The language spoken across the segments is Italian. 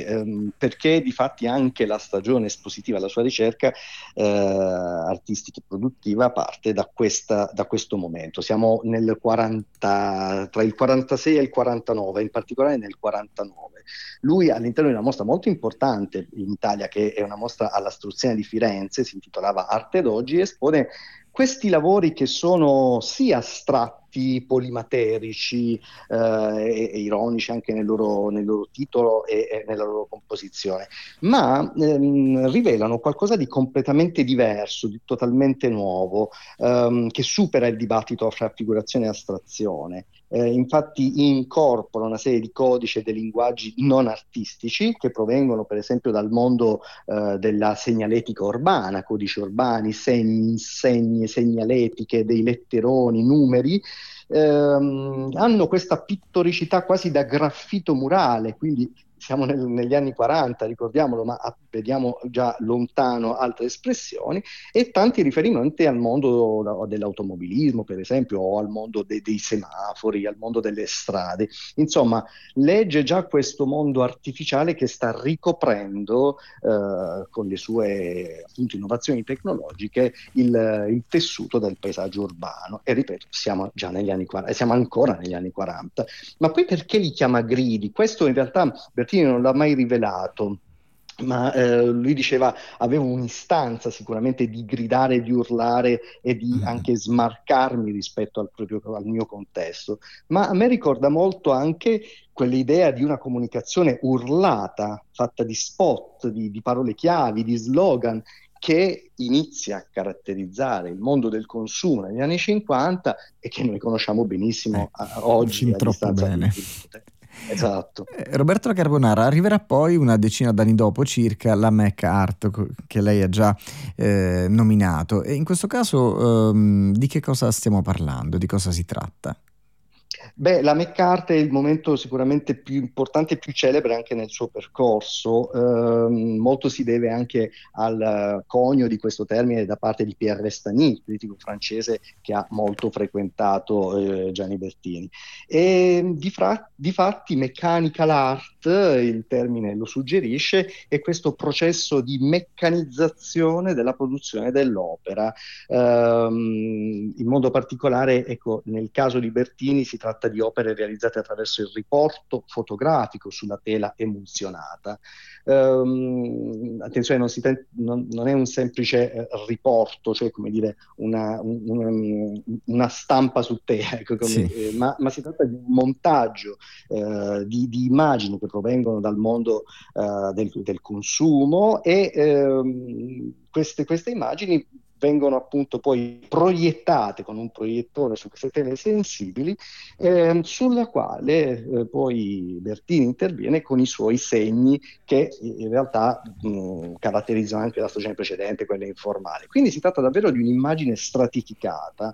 perché di fatti anche la stagione espositiva alla sua ricerca artistica e produttiva parte da questo momento. Siamo nel 40, tra il 46 e il 49, in particolare nel 49. Lui all'interno di una mostra molto importante in Italia, che è una mostra alla Struzziana di Firenze, si intitolava Arte d'oggi, espone questi lavori che sono sì astratti, polimaterici e ironici anche nel loro titolo e nella loro composizione, ma rivelano qualcosa di completamente diverso, di totalmente nuovo, che supera il dibattito fra figurazione e astrazione. Infatti incorpora una serie di codici e dei linguaggi non artistici che provengono per esempio dal mondo della segnaletica urbana, codici urbani, segni, insegne, segnaletiche, dei letteroni, numeri. Hanno questa pittoricità quasi da graffito murale, quindi siamo negli anni 40, ricordiamolo, ma vediamo già lontano altre espressioni, e tanti riferimenti al mondo dell'automobilismo, per esempio, o al mondo dei semafori, al mondo delle strade. Insomma, legge già questo mondo artificiale che sta ricoprendo, con le sue appunto innovazioni tecnologiche, il tessuto del paesaggio urbano. E ripeto, siamo già negli anni 40, siamo ancora negli anni 40. Ma poi perché li chiama gridi? Questo in realtà Bertini non l'ha mai rivelato, ma lui diceva avevo un'istanza sicuramente di gridare, di urlare e di Mm. anche smarcarmi rispetto al mio contesto. Ma a me ricorda molto anche quell'idea di una comunicazione urlata, fatta di spot, di parole chiavi, di slogan, che inizia a caratterizzare il mondo del consumo negli anni 50 e che noi conosciamo benissimo oggi Fin a troppo distanza di bene. molto tempo. Esatto. Roberto La Carbonara, arriverà poi una decina d'anni dopo circa la Mac Art che lei ha già nominato, e in questo caso di che cosa stiamo parlando, di cosa si tratta? Beh, la McCarthy è il momento sicuramente più importante e più celebre anche nel suo percorso. Molto si deve anche al conio di questo termine da parte di Pierre Restany, il critico francese che ha molto frequentato Gianni Bertini. E difatti mechanical art, il termine lo suggerisce, è questo processo di meccanizzazione della produzione dell'opera. In modo particolare, ecco, nel caso di Bertini si tratta di opere realizzate attraverso il riporto fotografico sulla tela emulsionata. Attenzione, non è un semplice riporto, cioè come dire una stampa su tela, ecco, Sì. ma si tratta di un montaggio di immagini che provengono dal mondo del consumo e queste immagini vengono appunto poi proiettate con un proiettore su queste tele sensibili, sulla quale poi Bertini interviene con i suoi segni che in realtà caratterizzano anche la stagione precedente, quella informale. Quindi si tratta davvero di un'immagine stratificata,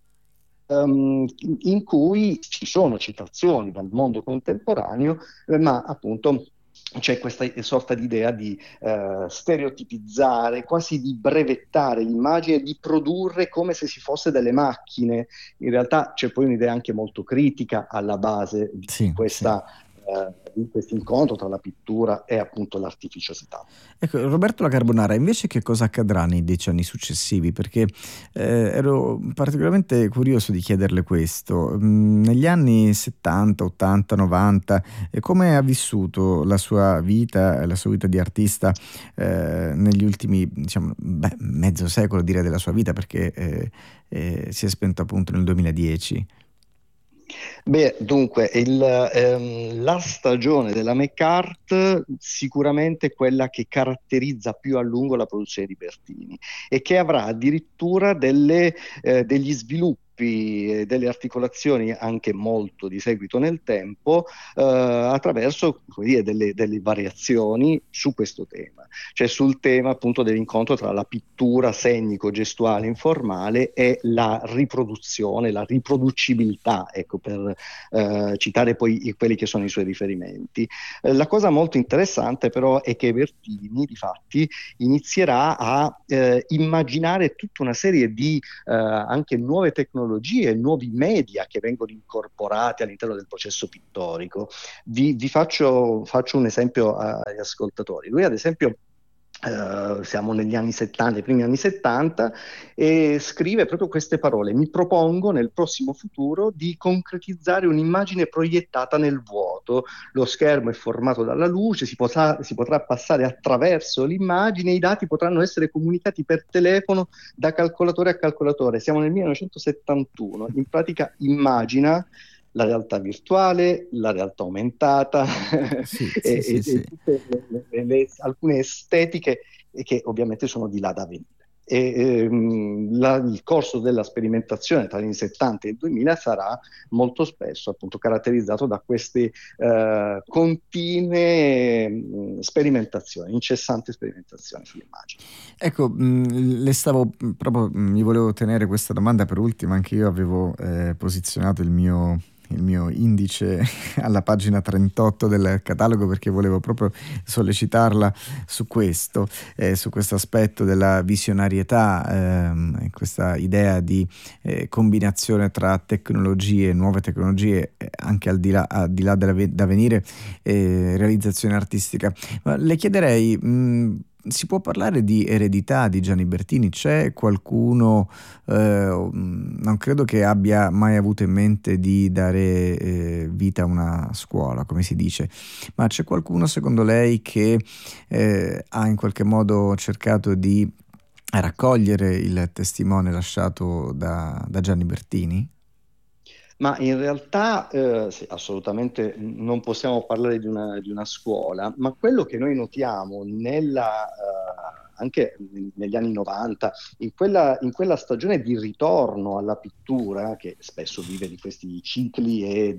in cui ci sono citazioni dal mondo contemporaneo, ma appunto c'è questa sorta di idea di stereotipizzare, quasi di brevettare l'immagine, di produrre come se si fosse delle macchine. In realtà c'è poi un'idea anche molto critica alla base Sì, sì. di questo incontro tra la pittura e appunto l'artificiosità. Ecco, Roberto La Carbonara, invece che cosa accadrà nei 10 anni successivi? Perché ero particolarmente curioso di chiederle questo. Negli anni 70, 80, 90, come ha vissuto la sua vita di artista negli ultimi, diciamo, mezzo secolo direi della sua vita, perché si è spento appunto nel 2010. Beh, dunque, la stagione della McCart sicuramente è quella che caratterizza più a lungo la produzione di Bertini e che avrà addirittura degli sviluppi e delle articolazioni anche molto di seguito nel tempo, attraverso, come dire, delle variazioni su questo tema, cioè sul tema appunto dell'incontro tra la pittura segnico-gestuale informale e la riproduzione, la riproducibilità, ecco, per citare poi quelli che sono i suoi riferimenti. La cosa molto interessante però è che Bertini, difatti, inizierà a immaginare tutta una serie di anche nuove tecnologie tecnologie, nuovi media che vengono incorporati all'interno del processo pittorico. Vi faccio un esempio agli ascoltatori. Lui, ad esempio, siamo negli anni 70, nei primi anni 70, e scrive proprio queste parole: mi propongo nel prossimo futuro di concretizzare un'immagine proiettata nel vuoto. Lo schermo è formato dalla luce, si potrà passare attraverso l'immagine, i dati potranno essere comunicati per telefono da calcolatore a calcolatore. Siamo nel 1971, in pratica immagina la realtà virtuale, la realtà aumentata Sì, sì, sì, e sì. tutte alcune estetiche che ovviamente sono di là da venire. Il corso della sperimentazione tra gli anni 70 e il 2000 sarà molto spesso appunto caratterizzato da queste continue sperimentazioni, incessanti sperimentazioni sulle immagini. Ecco, le stavo proprio, mi volevo tenere questa domanda per ultima. Anche io avevo posizionato il mio indice alla pagina 38 del catalogo, perché volevo proprio sollecitarla su questo aspetto della visionarietà, questa idea di combinazione tra tecnologie, nuove tecnologie, anche al di là da venire, realizzazione artistica. Ma le chiederei, si può parlare di eredità di Gianni Bertini? C'è qualcuno, non credo che abbia mai avuto in mente di dare vita a una scuola, come si dice, ma c'è qualcuno secondo lei che ha in qualche modo cercato di raccogliere il testimone lasciato da Gianni Bertini? Ma in realtà sì, assolutamente non possiamo parlare di una scuola, ma quello che noi notiamo anche negli anni 90, in quella stagione di ritorno alla pittura, che spesso vive di questi cicli e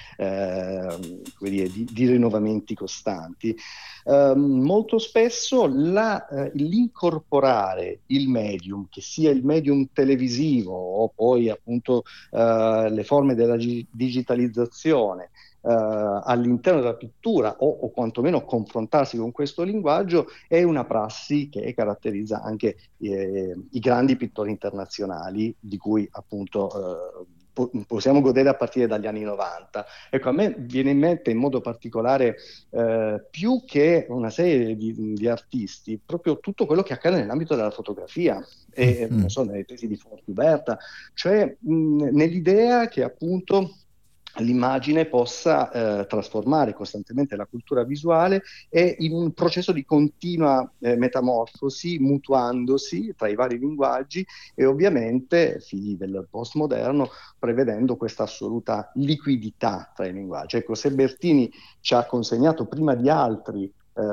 come dire, di rinnovamenti costanti, molto spesso l'incorporare il medium, che sia il medium televisivo o poi appunto le forme della digitalizzazione all'interno della pittura, o quantomeno confrontarsi con questo linguaggio, è una prassi che caratterizza anche i grandi pittori internazionali, di cui appunto possiamo godere a partire dagli anni 90. Ecco, a me viene in mente in modo particolare, più che una serie di artisti, proprio tutto quello che accade nell'ambito della fotografia, e non so, nelle tesi di Fortuberta, cioè nell'idea che appunto l'immagine possa trasformare costantemente la cultura visuale, e in un processo di continua metamorfosi, mutuandosi tra i vari linguaggi, e ovviamente, figli del postmoderno, prevedendo questa assoluta liquidità tra i linguaggi. Ecco, se Bertini ci ha consegnato prima di altri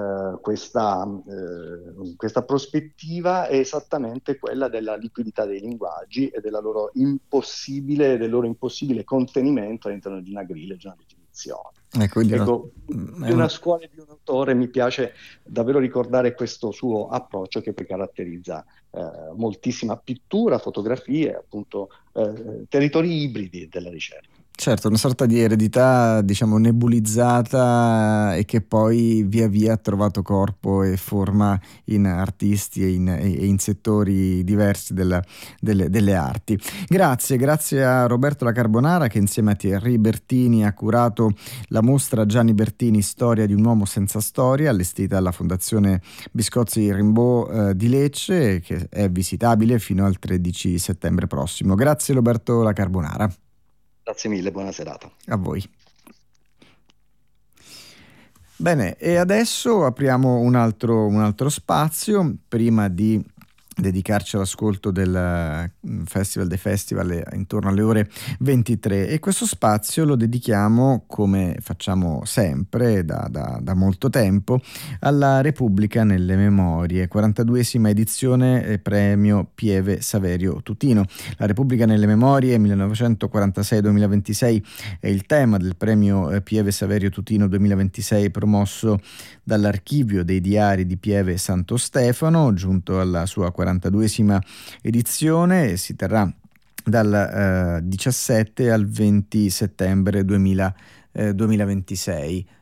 questa prospettiva, è esattamente quella della liquidità dei linguaggi e del loro impossibile contenimento all'interno di una griglia, di una definizione. Quindi Ecco, è di una scuola e di un autore mi piace davvero ricordare questo suo approccio, che poi caratterizza moltissima pittura, fotografie, appunto territori ibridi della ricerca. Certo, una sorta di eredità, diciamo, nebulizzata, e che poi via via ha trovato corpo e forma in artisti e in settori diversi delle arti. Grazie a Roberto La Carbonara, che insieme a Thierry Bertini ha curato la mostra Gianni Bertini, storia di un uomo senza storia, allestita alla Fondazione Biscozzi Rimbaud di Lecce, che è visitabile fino al 13 settembre prossimo. Grazie Roberto La Carbonara. Grazie mille, buona serata. A voi. Bene, e adesso apriamo un altro spazio prima di dedicarci all'ascolto del Festival dei Festival intorno alle ore 23, e questo spazio lo dedichiamo, come facciamo sempre da molto tempo, alla Repubblica nelle Memorie, 42esima edizione, premio Pieve Saverio Tutino. La Repubblica nelle Memorie 1946-2026 è il tema del premio Pieve Saverio Tutino 2026, promosso dall'Archivio dei Diari di Pieve Santo Stefano, giunto alla sua 42esima edizione, e si terrà dal 17 al 20 settembre 2026.